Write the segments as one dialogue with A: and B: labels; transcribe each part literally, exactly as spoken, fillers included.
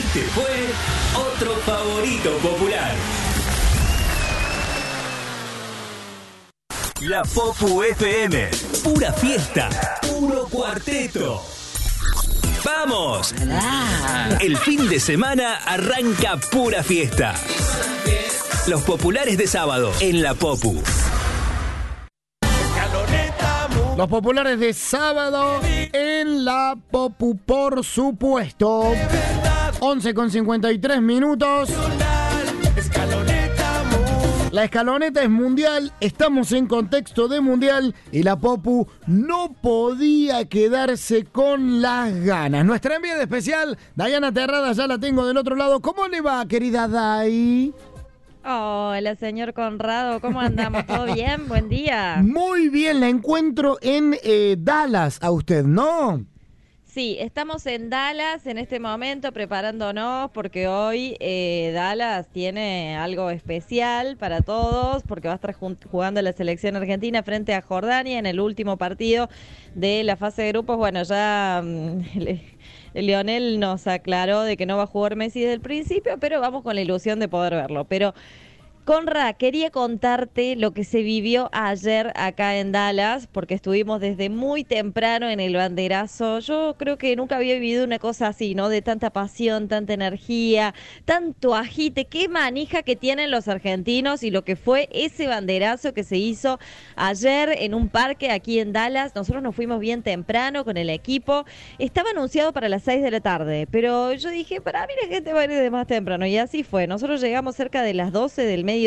A: Este fue otro favorito popular. La Popu F M. Pura fiesta. Puro cuarteto. ¡Vamos! El fin de semana arranca pura fiesta. Los populares de sábado en La Popu.
B: Los populares de sábado en La Popu, por supuesto. once con cincuenta y tres minutos. La escaloneta es mundial, estamos en contexto de mundial y la Popu no podía quedarse con las ganas. Nuestra enviada especial, Dayana Terrada, ya la tengo del otro lado. ¿Cómo le va, querida Day?
C: Hola, señor Conrado, ¿cómo andamos? ¿Todo bien? Buen día.
B: Muy bien, la encuentro en eh, Dallas a usted, ¿no?
C: Sí, estamos en Dallas en este momento preparándonos porque hoy eh, Dallas tiene algo especial para todos porque va a estar jugando la selección argentina frente a Jordania en el último partido de la fase de grupos. Bueno, ya um, Lionel nos aclaró de que no va a jugar Messi desde el principio, pero vamos con la ilusión de poder verlo. Pero Conra, quería contarte lo que se vivió ayer acá en Dallas, porque estuvimos desde muy temprano en el banderazo. Yo creo que nunca había vivido una cosa así, ¿no? De tanta pasión, tanta energía, tanto agite, qué manija que tienen los argentinos y lo que fue ese banderazo que se hizo ayer en un parque aquí en Dallas. Nosotros nos fuimos bien temprano con el equipo. Estaba anunciado para las seis de la tarde, pero yo dije, para mí la gente va a ir de más temprano, y así fue. Nosotros llegamos cerca de las doce del mediodía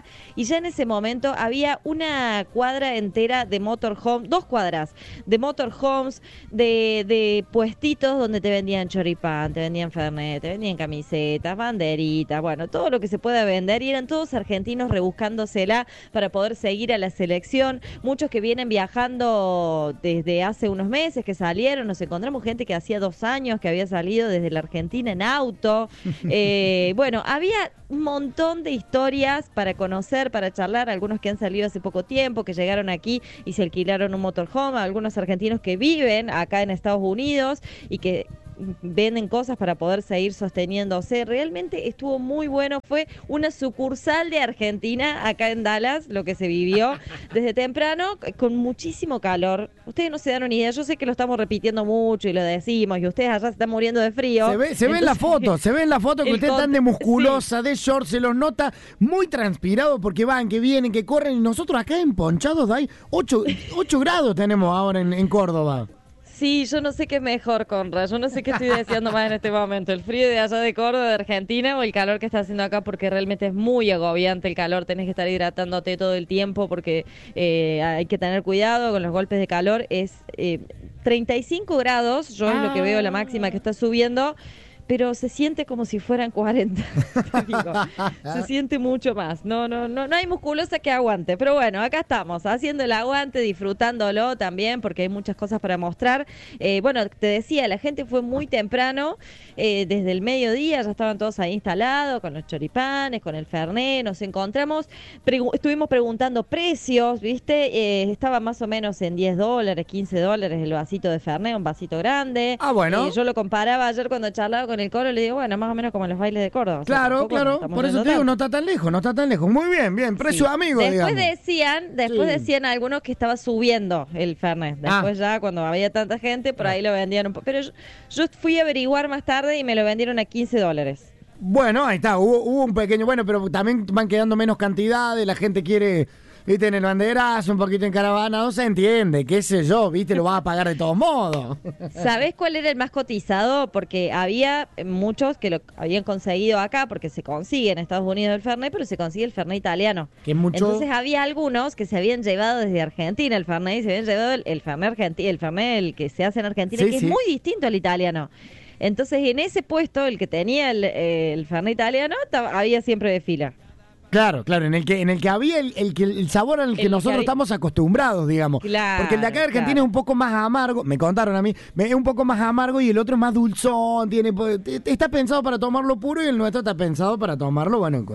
C: y ya en ese momento había una cuadra entera de motorhome, dos cuadras de motorhomes, de, de puestitos donde te vendían choripán, te vendían fernet, te vendían camisetas, banderitas, bueno, todo lo que se pueda vender, y eran todos argentinos rebuscándosela para poder seguir a la selección. Muchos que vienen viajando desde hace unos meses, que salieron, nos encontramos gente que hacía dos años que había salido desde la Argentina en auto. Eh, bueno, había un montón de historias para conocer, para charlar, algunos que han salido hace poco tiempo, que llegaron aquí y se alquilaron un motorhome, algunos argentinos que viven acá en Estados Unidos y que venden cosas para poder seguir sosteniéndose. Realmente estuvo muy bueno, fue una sucursal de Argentina acá en Dallas, lo que se vivió desde temprano, con muchísimo calor. Ustedes no se dan una idea, yo sé que lo estamos repitiendo mucho y lo decimos, y ustedes allá se están muriendo de frío.
B: Se ve, se ve en la foto, se ve en la foto que ustedes están de musculosa, sí, de short, se los nota muy transpirados porque van, que vienen, que corren, y nosotros acá emponchados, hay ocho grados tenemos ahora en, en Córdoba.
C: Sí, yo no sé qué es mejor, Conra, yo no sé qué estoy deseando más en este momento, el frío de allá de Córdoba, de Argentina, o el calor que está haciendo acá, porque realmente es muy agobiante el calor, tenés que estar hidratándote todo el tiempo porque eh, hay que tener cuidado con los golpes de calor. Es eh, treinta y cinco grados, yo ah. es lo que veo, la máxima que está subiendo, pero se siente como si fueran cuarenta, te digo. Se siente mucho más. No, no, no, no hay musculosa que aguante. Pero bueno, acá estamos, haciendo el aguante, disfrutándolo también, porque hay muchas cosas para mostrar. Eh, bueno, te decía, la gente fue muy temprano, eh, desde el mediodía, ya estaban todos ahí instalados, con los choripanes, con el fernet, nos encontramos, pregu- estuvimos preguntando precios, ¿viste? Eh, estaba más o menos en diez dólares, quince dólares el vasito de fernet, un vasito grande.
B: Ah, bueno.
C: Eh, yo lo comparaba ayer cuando charlaba con el coro, le digo, bueno, más o menos como los bailes de Córdoba.
B: Claro, o sea, claro, por eso te digo, no está tan lejos, no está tan lejos. Muy bien, bien, precio
C: sí.
B: amigo,
C: Después
B: digamos.
C: decían, después sí. decían algunos que estaba subiendo el fernet. Después ah. ya, cuando había tanta gente, por ahí lo vendían un poco. Pero yo, yo fui a averiguar más tarde y me lo vendieron a quince dólares.
B: Bueno, ahí está, hubo, hubo un pequeño, bueno, pero también van quedando menos cantidades, la gente quiere... Viste, en el banderazo, un poquito en caravana, no se entiende, qué sé yo, viste, lo vas a pagar de todos modos.
C: ¿Sabés cuál era el más cotizado? Porque había muchos que lo habían conseguido acá, porque se consigue en Estados Unidos el fernet, pero se consigue el fernet italiano.
B: Que mucho...
C: Entonces había algunos que se habían llevado desde Argentina el fernet, y se habían llevado el, el fernet argentino, el fernet el que se hace en Argentina, sí, que sí. es muy distinto al italiano. Entonces en ese puesto, el que tenía el, el fernet italiano, había siempre de fila.
B: Claro, claro, en el que en el que había el, el, el sabor al que el nosotros que... estamos acostumbrados, digamos.
C: Claro,
B: porque el de acá de Argentina
C: claro.
B: es un poco más amargo, me contaron a mí, es un poco más amargo y el otro es más dulzón, tiene está pensado para tomarlo puro y el nuestro está pensado para tomarlo, bueno, con,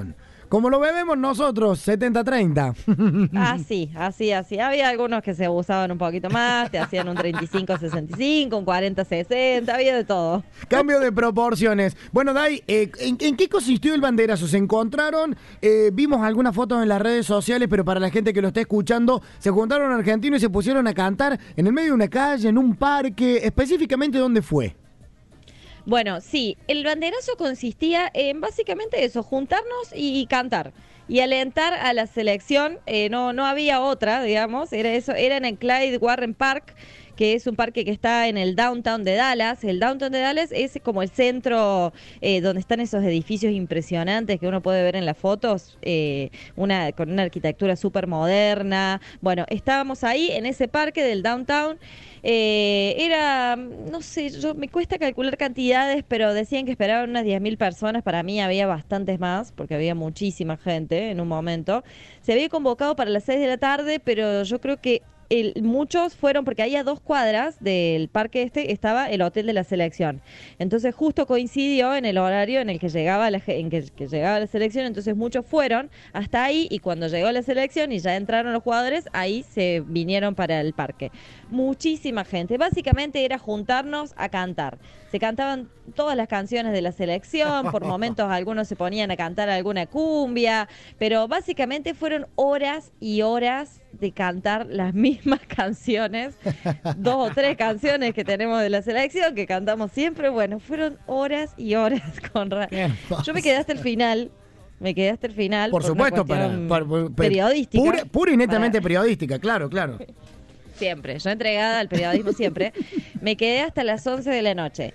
B: como lo bebemos nosotros, setenta treinta.
C: Así, así, así. Había algunos que se abusaban un poquito más, te hacían un treinta y cinco sesenta y cinco, un cuarenta sesenta, había de todo.
B: Cambio de proporciones. Bueno, Dai, eh, ¿en, ¿en qué consistió el banderazo? ¿Se encontraron? Eh, vimos algunas fotos en las redes sociales, pero para la gente que lo está escuchando, se juntaron argentinos y se pusieron a cantar en el medio de una calle, en un parque. Específicamente, ¿dónde fue?
C: Bueno, sí, el banderazo consistía en básicamente eso, juntarnos y, y cantar. Y alentar a la selección, eh, no, no había otra, digamos, era eso, era en el Clyde Warren Park, que es un parque que está en el downtown de Dallas. El downtown de Dallas es como el centro eh, donde están esos edificios impresionantes que uno puede ver en las fotos, eh, una con una arquitectura súper moderna. Bueno, estábamos ahí en ese parque del downtown. Eh, era, no sé, yo me cuesta calcular cantidades, pero decían que esperaban unas diez mil personas. Para mí había bastantes más, porque había muchísima gente en un momento. Se había convocado para las seis de la tarde, pero yo creo que El, muchos fueron porque ahí a dos cuadras del parque este estaba el hotel de la selección. Entonces justo coincidió en el horario en el que llegaba la, en que, que llegaba la selección, entonces muchos fueron hasta ahí y cuando llegó la selección y ya entraron los jugadores, ahí se vinieron para el parque. Muchísima gente. Básicamente era juntarnos a cantar. Se cantaban todas las canciones de la selección, por momentos algunos se ponían a cantar alguna cumbia, pero básicamente fueron horas y horas de cantar las mismas canciones, dos o tres canciones que tenemos de la selección, que cantamos siempre. Bueno, fueron horas y horas con ra- Yo me quedé hasta el final, me quedé hasta el final.
B: Por, por supuesto, para, para, para
C: periodística.
B: Pura, pura y netamente
C: para...
B: periodística, claro, claro.
C: Siempre, yo entregada al periodismo siempre. Me quedé hasta las once de la noche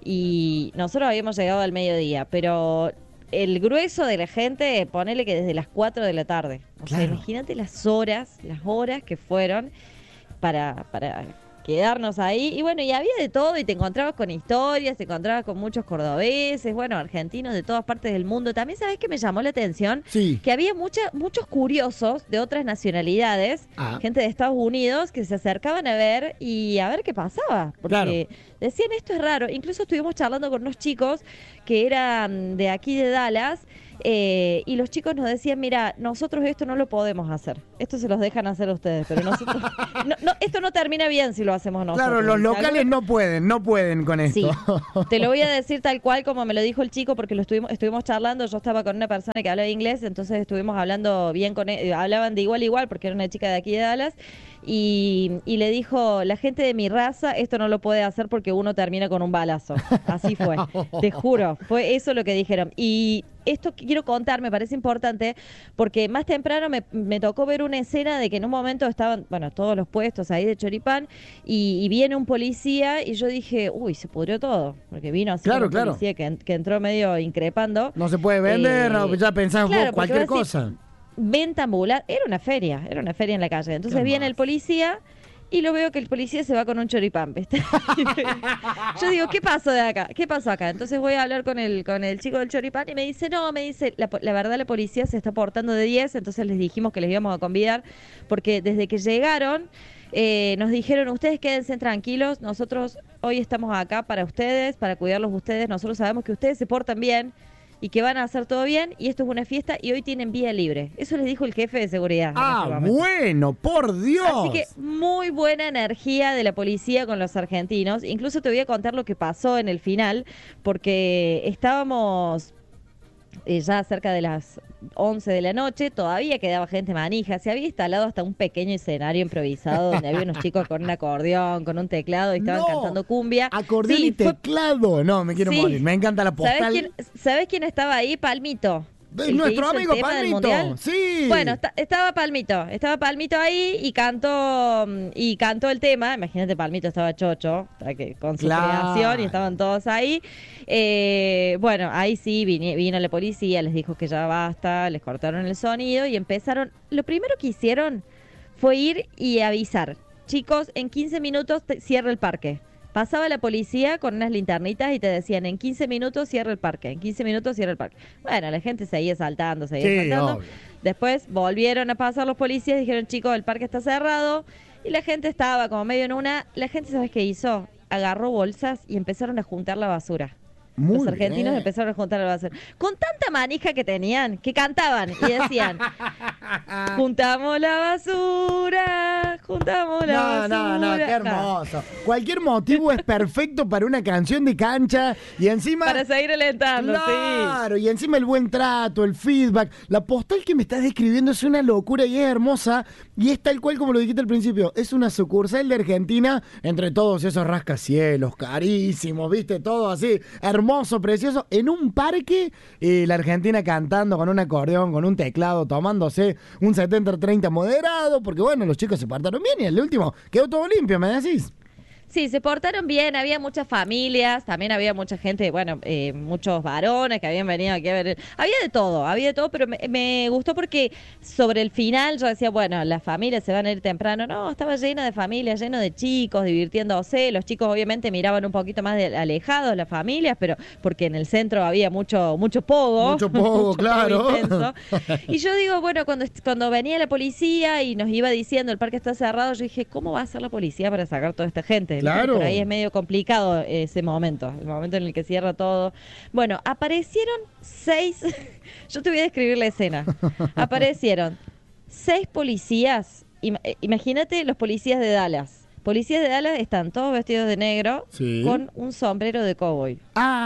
C: y nosotros habíamos llegado al mediodía, pero el grueso de la gente, ponele que desde las cuatro de la tarde. O claro. sea, imagínate las horas, las horas que fueron para, para quedarnos ahí. Y bueno, y había de todo, y te encontrabas con historias, te encontrabas con muchos cordobeses, bueno, argentinos de todas partes del mundo. También, ¿sabés qué me llamó la atención?
B: Sí.
C: Que había mucha, muchos curiosos de otras nacionalidades, ah. gente de Estados Unidos, que se acercaban a ver y a ver qué pasaba. Porque claro. decían, esto es raro. Incluso estuvimos charlando con unos chicos que eran de aquí de Dallas, Eh, y los chicos nos decían, mira, nosotros esto no lo podemos hacer. Esto se los dejan hacer a ustedes, pero nosotros... no, no, esto no termina bien si lo hacemos nosotros.
B: Claro, los locales ¿Algo? no pueden, no pueden con esto.
C: Sí, te lo voy a decir tal cual como me lo dijo el chico, porque lo estuvimos, estuvimos charlando. Yo estaba con una persona que hablaba inglés, entonces estuvimos hablando bien con él, hablaban de igual a igual, porque era una chica de aquí de Dallas, y, y le dijo, la gente de mi raza esto no lo puede hacer porque uno termina con un balazo. Así fue, te juro, fue eso lo que dijeron. Y esto quiero contar, me parece importante, porque más temprano me, me tocó ver una escena de que en un momento estaban, bueno, todos los puestos ahí de choripán, y, y viene un policía, y yo dije, uy, se pudrió todo, porque vino así
B: claro,
C: un
B: claro.
C: policía que, que entró medio increpando.
B: No se puede vender, eh, no, ya pensás
C: claro,
B: vos cualquier
C: vos decís,
B: cosa.
C: Venta ambulante, era una feria, era una feria en la calle. Entonces Qué viene más. el policía... Y lo veo que el policía se va con un choripán, ¿viste? Yo digo, ¿qué pasó de acá? ¿Qué pasó acá? Entonces voy a hablar con el con el chico del choripán y me dice, no, me dice, la, la verdad la policía se está portando de diez, entonces les dijimos que les íbamos a convidar, porque desde que llegaron eh, nos dijeron, ustedes quédense tranquilos, nosotros hoy estamos acá para ustedes, para cuidarlos ustedes, nosotros sabemos que ustedes se portan bien y que van a hacer todo bien, y esto es una fiesta y hoy tienen vía libre. Eso les dijo el jefe de seguridad.
B: Ah, bueno, por Dios.
C: Así que muy buena energía de la policía con los argentinos. Incluso te voy a contar lo que pasó en el final, porque estábamos eh, ya cerca de las once de la noche, todavía quedaba gente manija, se había instalado hasta un pequeño escenario improvisado donde había unos chicos con un acordeón, con un teclado y estaban
B: no,
C: cantando cumbia.
B: Acordeón
C: sí,
B: y teclado, fue... no, me quiero sí. morir, me encanta la postal.
C: ¿Sabés quién, ¿sabés quién estaba ahí? Palmito.
B: Nuestro amigo Palmito, sí.
C: Bueno, está, estaba Palmito, estaba Palmito ahí y cantó y cantó el tema. Imagínate, Palmito estaba chocho, con su claro. creación, y estaban todos ahí. Eh, bueno, ahí sí vino, vino la policía, les dijo que ya basta, les cortaron el sonido y empezaron. Lo primero que hicieron fue ir y avisar, chicos, en quince minutos te, cierra el parque. Pasaba la policía con unas linternitas y te decían, en quince minutos cierra el parque, en quince minutos cierra el parque. Bueno, la gente seguía saltando, seguía sí, saltando. Obvio. Después volvieron a pasar los policías, dijeron, chicos, el parque está cerrado. Y la gente estaba como medio en una. La gente, ¿sabes qué hizo? Agarró bolsas y empezaron a juntar la basura.
B: Muy
C: Los argentinos
B: bien.
C: empezaron a juntar la basura. Con tanta manija que tenían, que cantaban y decían, juntamos la basura, juntamos la
B: No,
C: basura.
B: no, no, qué hermoso. Cualquier motivo es perfecto para una canción de cancha y encima...
C: Para seguir alentando,
B: Claro, y encima el buen trato, el feedback. La postal que me estás describiendo es una locura y es hermosa y es tal cual como lo dijiste al principio. Es una sucursal de Argentina entre todos esos rascacielos carísimos, viste, todo así, hermoso, precioso. En un parque, eh, la Argentina cantando con un acordeón, con un teclado, tomándose un setenta treinta moderado, porque bueno, los chicos se portaron bien y el último quedó todo limpio, ¿me decís?
C: Sí, se portaron bien, había muchas familias, también había mucha gente, bueno, eh, muchos varones que habían venido aquí a ver. Había de todo, había de todo, pero me, me gustó porque sobre el final yo decía, bueno, las familias se van a ir temprano. No, estaba llena de familias, lleno de chicos, divirtiéndose. Los chicos obviamente miraban un poquito más de, alejados las familias, pero porque en el centro había mucho mucho pogo.
B: Mucho pogo,
C: mucho
B: claro.
C: pogo intenso. Y yo digo, bueno, cuando, cuando venía la policía y nos iba diciendo el parque está cerrado, yo dije, ¿cómo va a ser la policía para sacar toda esta gente?
B: Claro.
C: Por ahí es medio complicado ese momento, el momento en el que cierra todo. Bueno, aparecieron seis, yo te voy a describir la escena. Aparecieron seis policías, im- imagínate los policías de Dallas. Policías de Dallas están todos vestidos de negro,
B: Sí.
C: con un sombrero de cowboy.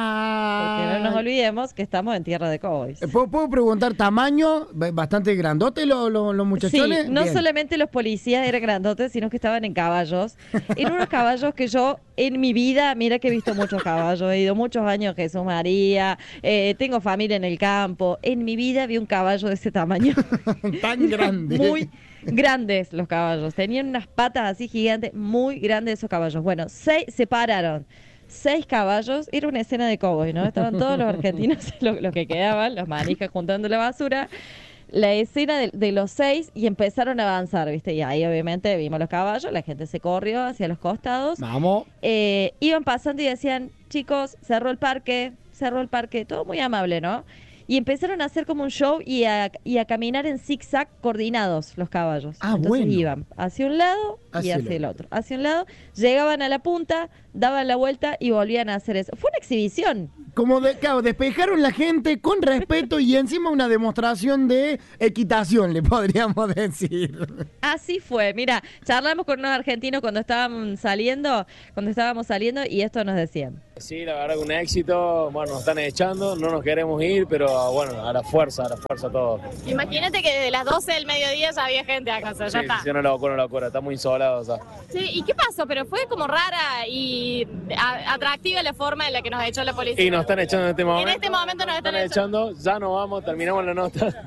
B: Ah.
C: Porque no nos olvidemos que estamos en tierra de cowboys.
B: ¿Puedo, puedo preguntar tamaño? B- ¿Bastante grandote los los los muchachones?
C: Sí, no
B: Bien.
C: solamente los policías eran grandotes, sino que estaban en caballos. En unos caballos que yo, en mi vida, mira que he visto muchos caballos, he ido muchos años a Jesús María, eh, tengo familia en el campo. En mi vida vi un caballo de ese tamaño.
B: Tan grande.
C: Muy grandes los caballos, tenían unas patas así gigantes, muy grandes esos caballos. Bueno, seis se pararon. Seis caballos, era una escena de cowboys, ¿no? Estaban todos los argentinos, los, los que quedaban, los manijas juntando la basura. La escena de, de los seis y empezaron a avanzar, ¿viste? Y ahí obviamente vimos los caballos, la gente se corrió hacia los costados.
B: Vamos.
C: Eh, iban pasando y decían, chicos, cerró el parque, cerró el parque, todo muy amable, ¿no? Y empezaron a hacer como un show y a, y a caminar en zigzag coordinados los caballos.
B: Ah,
C: Entonces
B: bueno.
C: iban hacia un lado y
B: Hacia el
C: hacia el otro. Hacia un lado, llegaban a la punta, daban la vuelta y volvían a hacer eso. Fue una exhibición.
B: Como de, claro, despejaron la gente con respeto y encima una demostración de equitación, le podríamos decir.
C: Así fue. Mira, charlamos con unos argentinos cuando estaban saliendo, cuando estábamos saliendo y esto nos decían.
D: Sí, la verdad que un éxito, bueno, nos están echando, no nos queremos ir, pero bueno, a la fuerza, a la fuerza todo.
E: Imagínate que desde las doce del mediodía ya había gente acá, o sea, ya
D: Sí,
E: está.
D: sí, una locura, una locura, está muy insolado, o sea.
E: Sí, ¿y qué pasó? Pero fue como rara y a- atractiva la forma en la que nos echó la policía.
D: Y nos están echando en este momento.
E: En este momento nos están
D: echando, ya nos vamos, terminamos la nota.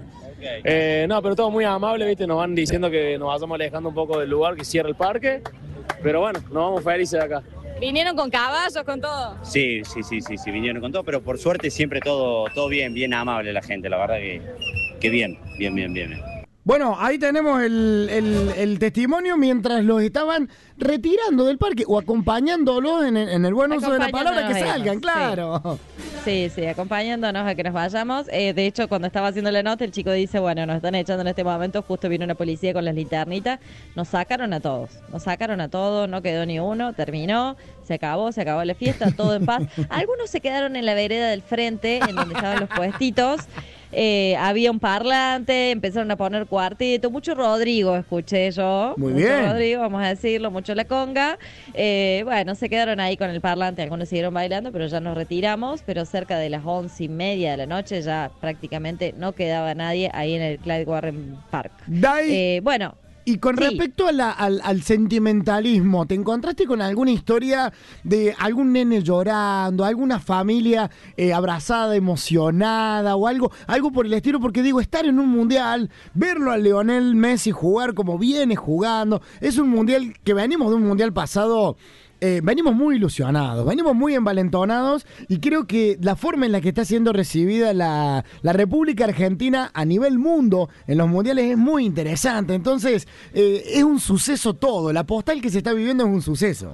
D: Eh, no, pero todo muy amable, ¿viste? Nos van diciendo que nos vayamos alejando un poco del lugar, que cierra el parque, pero bueno, nos vamos felices de acá.
E: Vinieron con caballos, con todo.
F: Sí, sí, sí, sí, sí, vinieron con todo, pero por suerte siempre todo, todo bien, bien amable la gente, la verdad que, que bien, bien, bien, bien. bien.
B: Bueno, ahí tenemos el, el- el testimonio mientras los estaban retirando del parque o acompañándolos en el, en el buen uso de la palabra que
C: Acompañándonos
B: salgan,
C: ellos,
B: claro.
C: Sí, sí, acompañándonos a que nos vayamos. Eh, de hecho, cuando estaba haciendo la nota, el chico dice, bueno, nos están echando en este momento, justo vino una policía con las linternitas, nos sacaron a todos, nos sacaron a todos, no quedó ni uno, terminó, se acabó, se acabó la fiesta, todo en paz. Algunos se quedaron en la vereda del frente, en donde estaban los puestitos. Eh, había un parlante, empezaron a poner cuarteto, mucho Rodrigo escuché yo.
B: Muy
C: mucho
B: bien.
C: Rodrigo, vamos a decirlo, mucho la conga. Eh, bueno, se quedaron ahí con el parlante, algunos siguieron bailando, pero ya nos retiramos, pero cerca de las once y media de la noche ya prácticamente no quedaba nadie ahí en el Clyde Warren Park.
B: Dai,
C: Eh, bueno,
B: y con
C: sí.
B: respecto a la- al, al sentimentalismo, ¿te encontraste con alguna historia de algún nene llorando, alguna familia eh, abrazada, emocionada o algo, algo por el estilo? Porque digo, estar en un mundial, verlo a Lionel Messi jugar como viene jugando, es un mundial que venimos de un mundial pasado. Eh, venimos muy ilusionados, venimos muy envalentonados y creo que la forma en la que está siendo recibida la, la República Argentina a nivel mundo en los mundiales es muy interesante. Entonces, eh, es un suceso todo. La postal que se está viviendo es un suceso.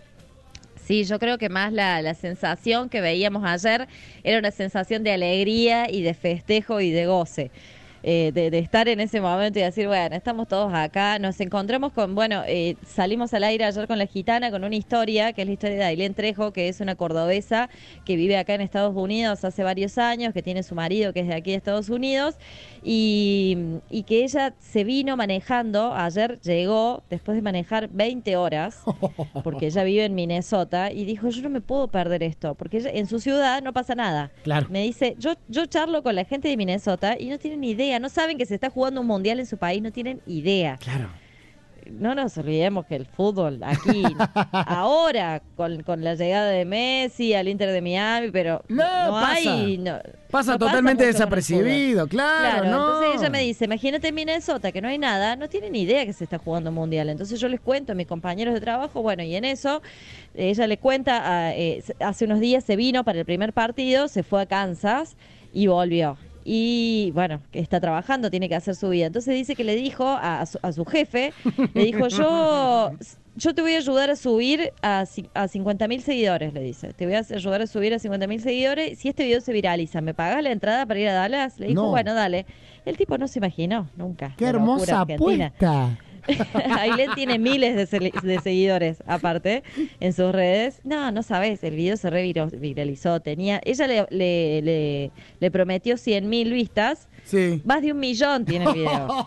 C: sí, yo creo que más la, la sensación que veíamos ayer era una sensación de alegría y de festejo y de goce. eh, de, de estar en ese momento y decir, bueno, estamos todos acá. Nos encontramos con, bueno, eh, salimos al aire ayer con La Gitana, con una historia, que es la historia de Ailén Trejo, que es una cordobesa que vive acá en Estados Unidos hace varios años, que tiene su marido que es de aquí de Estados Unidos, y, y que ella se vino manejando, ayer llegó, después de manejar veinte horas, porque ella vive en Minnesota, y dijo, yo no me puedo perder esto, porque ella, en su ciudad no pasa nada.
B: Claro.
C: Me dice, yo, yo charlo con la gente de Minnesota y no tienen ni idea, no saben que se está jugando un mundial en su país, no tienen idea.
B: Claro.
C: No nos olvidemos que el fútbol aquí, ahora, con, con la llegada de Messi al Inter de Miami, pero
B: no,
C: no
B: pasa.
C: hay... No,
B: Pasa
C: no
B: totalmente
C: pasa
B: desapercibido, claro,
C: Claro,
B: no.
C: entonces ella me dice, imagínate en Minnesota que no hay nada, no tienen ni idea que se está jugando un mundial. Entonces yo les cuento a mis compañeros de trabajo, bueno, y en eso ella le cuenta, a, eh, hace unos días se vino para el primer partido, se fue a Kansas y volvió. Y bueno, que está trabajando, tiene que hacer su vida. Entonces dice que le dijo a, a, su, a su jefe, le dijo, yo... Yo te voy a ayudar a subir a, a cincuenta mil seguidores, le dice. Te voy a ayudar a subir a cincuenta mil seguidores. Si este video se viraliza, ¿me pagas la entrada para ir a Dallas? Le dijo,
B: No.
C: bueno, dale. El tipo no se imaginó nunca.
B: Qué
C: la locura
B: hermosa
C: argentina.
B: apuesta.
C: Ailén tiene miles de, se- de seguidores, aparte, en sus redes. No, no sabes, el video se reviralizó. Tenía, ella le, le, le, le prometió cien mil vistas.
B: Sí.
C: Más de un millón tiene el video.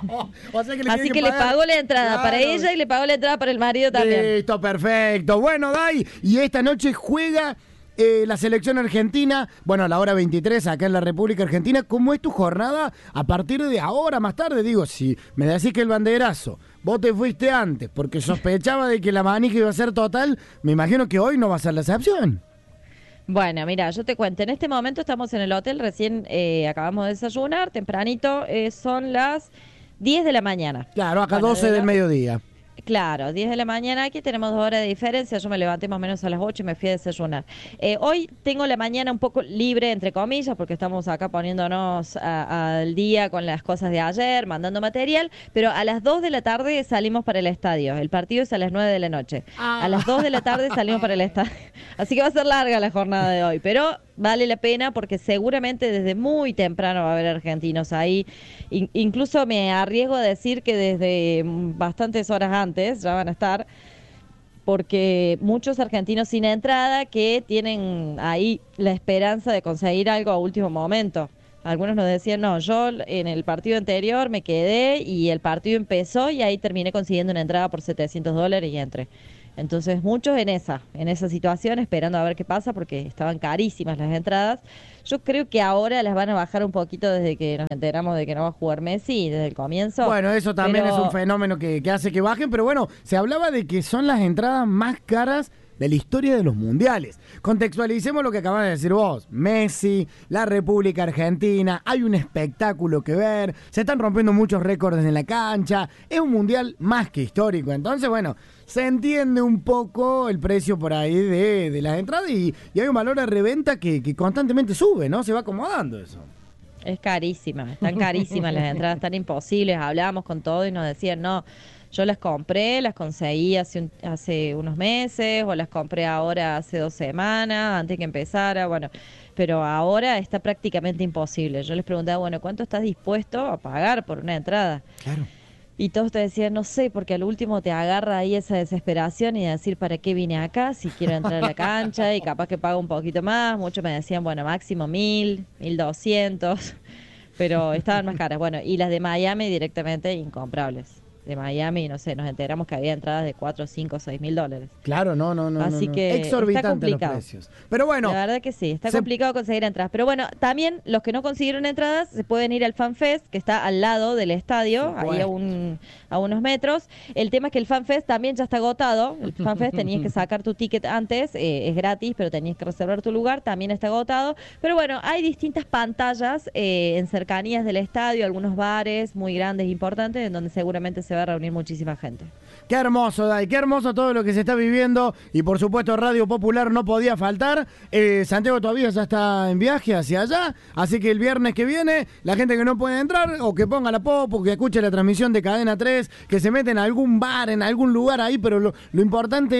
B: O sea que le
C: Así
B: tiene
C: que, le
B: pagar.
C: pagó la entrada
B: Claro.
C: para ella y le pagó la entrada para el marido también.
B: Listo, perfecto. Bueno, Dai, y esta noche juega eh, la selección argentina, bueno, a la hora veintitrés acá en la República Argentina. ¿Cómo es tu jornada a partir de ahora, más tarde? Digo, si me decís que el banderazo, vos te fuiste antes porque sospechaba de que la manija iba a ser total, me imagino que hoy no va a ser la excepción.
C: Bueno, mira, yo te cuento, en este momento estamos en el hotel, recién eh, acabamos de desayunar, tempranito, eh, son las diez de la mañana.
B: Claro, acá
C: Bueno,
B: doce
C: de
B: del
C: la-
B: mediodía.
C: Claro, diez de la mañana, aquí tenemos dos horas de diferencia, yo me levanté más o menos a las ocho y me fui a desayunar. Eh, hoy tengo la mañana un poco libre, entre comillas, porque estamos acá poniéndonos a- al día con las cosas de ayer, mandando material, pero a las dos de la tarde salimos para el estadio, el partido es a las nueve de la noche. A las dos de la tarde salimos para el estadio, así que va a ser larga la jornada de hoy, pero vale la pena porque seguramente desde muy temprano va a haber argentinos ahí. In- incluso me arriesgo a decir que desde mm, bastantes horas antes ya van a estar, porque muchos argentinos sin entrada que tienen ahí la esperanza de conseguir algo a último momento. Algunos nos decían, no, yo en el partido anterior me quedé y el partido empezó y ahí terminé consiguiendo una entrada por setecientos dólares y entré. Entonces muchos en esa, en esa situación, esperando a ver qué pasa, porque estaban carísimas las entradas. Yo creo que ahora las van a bajar un poquito desde que nos enteramos de que no va a jugar Messi, desde el comienzo.
B: Bueno, eso también
C: Pero-
B: es un fenómeno que, que hace que bajen, pero bueno, se hablaba de que son las entradas más caras de la historia de los mundiales. Contextualicemos lo que acabas de decir vos. Messi, la República Argentina, hay un espectáculo que ver, se están rompiendo muchos récords en la cancha, es un mundial más que histórico. Entonces, bueno, se entiende un poco el precio por ahí de, de las entradas y, y hay un valor de reventa que, que constantemente sube, ¿no? Se va acomodando eso.
C: Es carísima, están carísimas las entradas, están imposibles. Hablábamos con todo y nos decían, no, yo las compré, las conseguí hace, un- hace unos meses, o las compré ahora hace dos semanas, antes que empezara, bueno, pero ahora está prácticamente imposible. Yo les preguntaba, bueno, ¿cuánto estás dispuesto a pagar por una entrada?
B: Claro.
C: Y todos te decían, no sé, porque al último te agarra ahí esa desesperación y decir, ¿para qué vine acá? Si quiero entrar a la cancha y capaz que pago un poquito más. Muchos me decían, bueno, máximo mil, mil doscientos, pero estaban más caras. Bueno, y las de Miami directamente incomprables. De Miami, no sé, nos enteramos que había entradas de cuatro, cinco, seis mil dólares.
B: Claro, no, no, no.
C: Así
B: no, no.
C: que está
B: exorbitantes los
C: complicado.
B: precios. Pero bueno,
C: La verdad que sí, está
B: se-
C: complicado conseguir entradas. Pero bueno, también los que no consiguieron entradas se pueden ir al FanFest, que está al lado del estadio,
B: Por
C: ahí a,
B: supuesto.
C: un, a unos metros. El tema es que el FanFest también ya está agotado. El FanFest tenías que sacar tu ticket antes, eh, es gratis, pero tenías que reservar tu lugar, también está agotado. Pero bueno, hay distintas pantallas eh, en cercanías del estadio, algunos bares muy grandes e importantes, en donde seguramente se va a reunir muchísima gente.
B: qué hermoso, Dai, qué hermoso todo lo que se está viviendo. Y por supuesto, Radio Popular no podía faltar. Eh, Santiago todavía ya está en viaje hacia allá. Así que el viernes que viene, la gente que no puede entrar, o que ponga la pop, o que escuche la transmisión de Cadena tres, que se mete en algún bar, en algún lugar ahí. Pero lo, lo importante es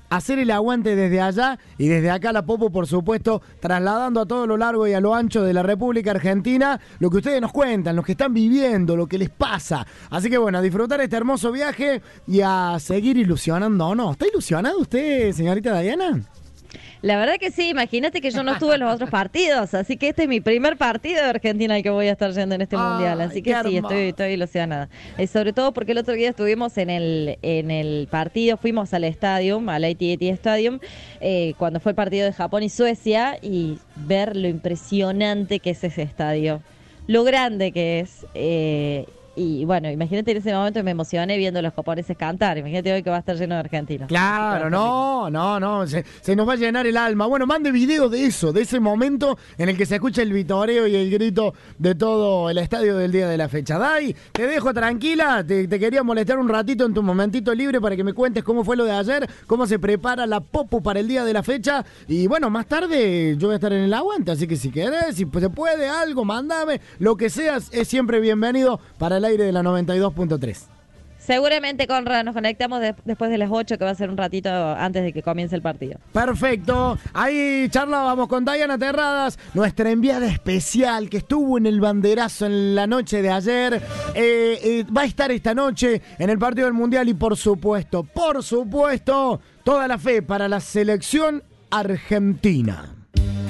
B: hacer el aguante desde allá y desde acá la Popu, por supuesto, trasladando a todo lo largo y a lo ancho de la República Argentina lo que ustedes nos cuentan, lo que están viviendo, lo que les pasa. Así que bueno, a disfrutar este hermoso viaje y a seguir ilusionándonos. ¿Está ilusionado usted, señorita Diana?
C: La verdad que sí, imagínate que yo no estuve en los otros partidos, así que este es mi primer partido de Argentina al que voy a estar yendo en este
B: Ay,
C: mundial, así que sí, estoy, estoy ilusionada. Eh, sobre todo porque el otro día estuvimos en el en el partido, fuimos al estadio, al A T and T Stadium, eh, cuando fue el partido de Japón y Suecia, y ver lo impresionante que es ese estadio, lo grande que es. Eh, Y bueno, imagínate en ese momento me emocioné viendo a los japoneses cantar. Imagínate hoy que va a estar lleno de argentinos.
B: Claro, no, no, no, se, se nos va a llenar el alma. Bueno, mande video de eso, de ese momento en el que se escucha el vitoreo y el grito de todo el estadio del día de la fecha. Dai, te dejo tranquila, te, te quería molestar un ratito en tu momentito libre para que me cuentes cómo fue lo de ayer, cómo se prepara la Popu para el día de la fecha. Y bueno, más tarde yo voy a estar en el aguante, así que si querés, si se puede algo, mándame, lo que seas, es siempre bienvenido para el aire de la noventa y dos punto tres.
C: Seguramente, Conrad, nos conectamos de, después de las ocho, que va a ser un ratito antes de que comience el partido.
B: Perfecto. Ahí charlábamos con Diana Terradas, nuestra enviada especial que estuvo en el banderazo en la noche de ayer. Eh, eh, va a estar esta noche en el partido del Mundial y por supuesto, por supuesto, toda la fe para la selección argentina.